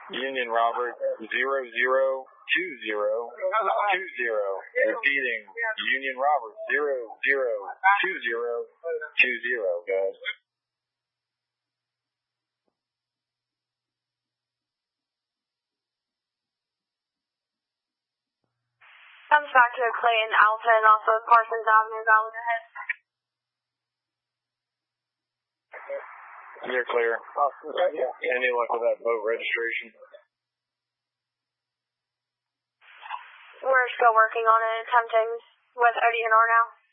Union Robert 002020. Repeating, Union Robert 002020, guys. Comes back to Clayton Alton off of Parsons Avenue, Valley ahead. You're clear. Any luck with that boat registration? We're still working on it, attempting with ODNR now.